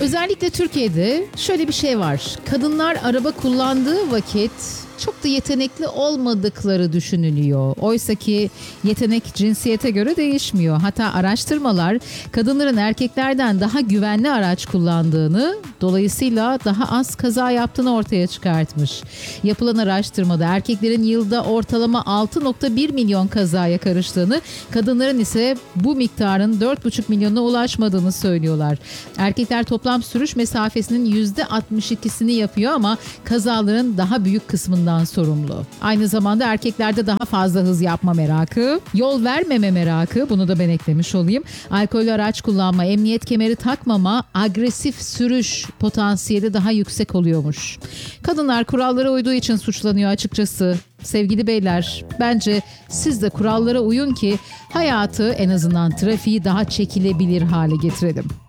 Özellikle Türkiye'de şöyle bir şey var. Kadınlar araba kullandığı vakit çok da yetenekli olmadıkları düşünülüyor. Oysa ki yetenek cinsiyete göre değişmiyor. Hatta araştırmalar kadınların erkeklerden daha güvenli araç kullandığını, dolayısıyla daha az kaza yaptığını ortaya çıkartmış. Yapılan araştırmada erkeklerin yılda ortalama 6,1 milyon kazaya karıştığını, kadınların ise bu miktarın 4,5 milyona ulaşmadığını söylüyorlar. Erkekler toplam sürüş mesafesinin %62'sini yapıyor ama kazaların daha büyük kısmından sorumlu. Aynı zamanda erkeklerde daha fazla hız yapma merakı, yol vermeme merakı, bunu da ben eklemiş olayım. Alkollü araç kullanma, emniyet kemeri takmama, agresif sürüş potansiyeli daha yüksek oluyormuş. Kadınlar kurallara uyduğu için suçlanıyor açıkçası. Sevgili beyler, bence siz de kurallara uyun ki hayatı, en azından trafiği daha çekilebilir hale getirelim.